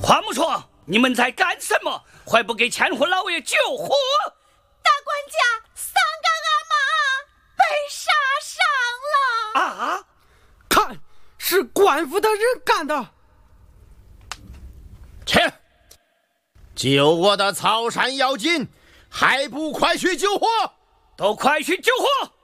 话木说，你们在干什么？还不给千户老爷救火？ 大管家，三个阿妈被杀伤了。 啊！ 看，是官府的人干的。 切！救我的草山妖精，还不快去救火！ 都快去救火！